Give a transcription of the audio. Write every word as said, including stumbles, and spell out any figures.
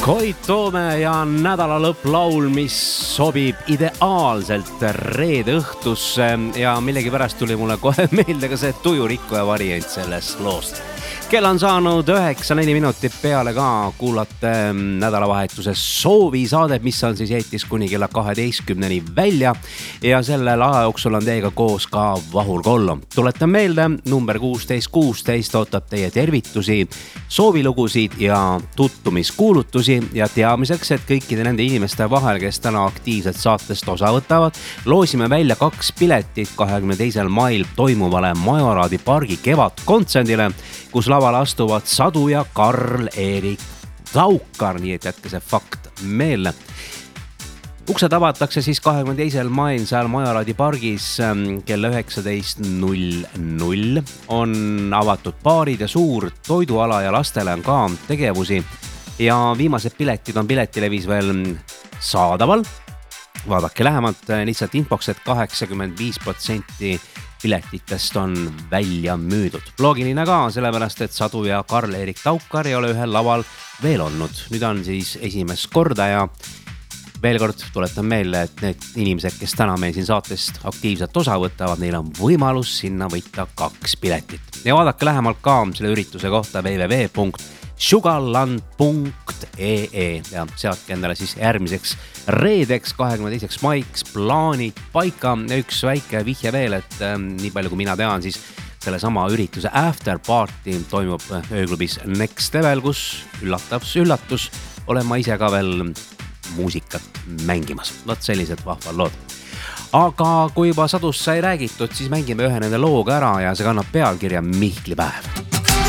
Koit Toome ja nädala lõpplaul, mis sobib ideaalselt reede õhtusse ja millegipärast tuli mulle kohe meelde ka see tujurikkuja variant sellest loost. Kell on saanud üheksa neli minutit peale ka kuulate nädalavahetuses soovisaadet, mis on siis eetis kuni kella kaheteistkümneni välja ja sellel aja jooksul on teiega koos ka Vahur Kollo. Tuletan meelde, number kuusteist kuusteist ootab teie tervitusi, soovilugusid ja tuttumiskuulutusi ja teamiseks, et kõikide nende inimeste vahel, kes täna aktiivselt saatest osa võtavad, loosime välja kaks piletit kahekümne teisel mail toimuvale Majoradi pargi kevadkontserdile, kus laval astuvad Sadu ja Karl-Erik Taukar, nii et jätke see fakt meelde. Uksed avatakse siis kahekümne teisel mail seal Majoradi pargis kella üheksateist null null. On avatud baarid ja suur toiduala ja lastele on ka tegevusi ja viimased piletid on Piletilevis veel saadaval. Vaadake lähemalt lihtsalt infoks, et kaheksakümmend viis protsenti piletitest on välja müüdud. Loogiline ka, sellepärast, et Sadu ja Karl-Erik Taukar ei ole ühel laval veel olnud. Nüüd on siis esimest korda ja veel kord tuletan meelde, et need inimesed, kes täna meil siin saatest aktiivselt osa võtavad, neil on võimalus sinna võtta kaks piletit. Ja vaadake lähemalt ka selle ürituse kohta w w w punkt sugarland punkt e e ja seadke endale siis järgmiseks reedeks kahekümne teiseks maiks plaanid paika. Üks väike vihje veel, et äh, nii palju kui mina tean, siis selle sama ürituse after party toimub ööklubis Next Level, kus üllatavs üllatus olen ma ise ka veel muusikat mängimas. Võt sellised vahvad lood. Aga kui juba Sadust sai räägitud, siis mängime ühe nende looga ära ja see kannab pealkirja Mihklipäev.